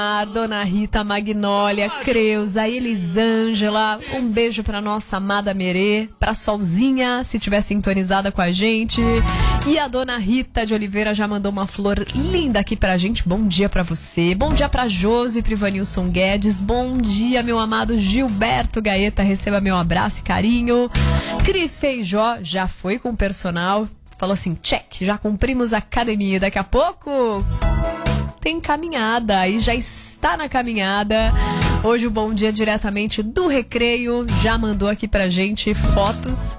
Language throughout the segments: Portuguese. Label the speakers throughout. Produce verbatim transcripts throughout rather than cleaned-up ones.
Speaker 1: Dona Rita, Magnólia, Creuza, Elisângela, um beijo pra nossa amada Merê, pra Solzinha, se tiver sintonizada com a gente. E a Dona Rita de Oliveira já mandou uma flor linda aqui pra gente. Bom dia pra você. Bom dia pra Josi, pro Ivanilson Guedes. Bom dia, meu amado Gilberto Gaeta. Receba meu abraço e carinho. Cris Feijó já foi com o personal. Falou assim, check, já cumprimos a academia. Daqui a pouco tem caminhada e já está na caminhada. Hoje o Bom Dia diretamente do Recreio já mandou aqui pra gente fotos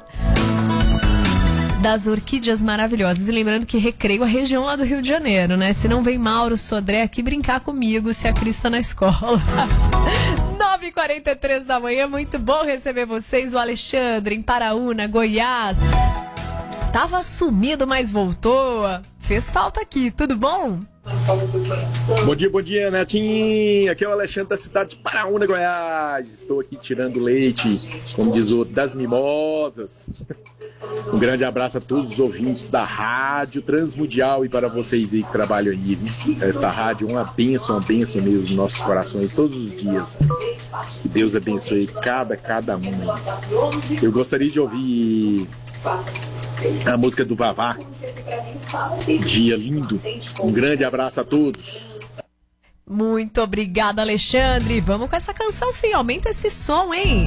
Speaker 1: das orquídeas maravilhosas. E lembrando que Recreio é a região lá do Rio de Janeiro, né? Se não vem Mauro Sodré aqui brincar comigo se a Cris tá na escola. nove e quarenta e três da manhã, muito bom receber vocês. O Alexandre em Paraúna, Goiás. Tava sumido, mas voltou. Fez falta aqui, tudo bom?
Speaker 2: Bom dia, bom dia, Netinho. Aqui é o Alexandre da cidade de Paraúna, Goiás. Estou aqui tirando leite, como diz o outro, das mimosas. Um grande abraço a todos os ouvintes da Rádio Transmundial e para vocês aí que trabalham aí, viu? Essa rádio é uma bênção, uma bênção mesmo nos nossos corações todos os dias. Que Deus abençoe cada, cada um. Eu gostaria de ouvir a música do Vavá, Dia Lindo. Um grande abraço a todos.
Speaker 1: Muito obrigada, Alexandre. Vamos com essa canção sim, aumenta esse som, hein?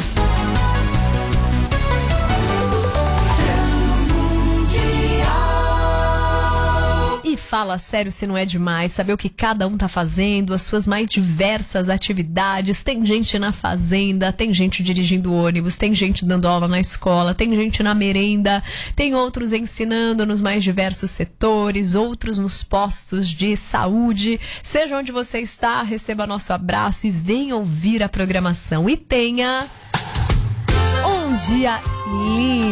Speaker 1: E fala sério se não é demais saber o que cada um tá fazendo, as suas mais diversas atividades. Tem gente na fazenda, tem gente dirigindo ônibus, tem gente dando aula na escola, tem gente na merenda, tem outros ensinando nos mais diversos setores, outros nos postos de saúde. Seja onde você está, receba nosso abraço e venha ouvir a programação. E tenha um dia lindo.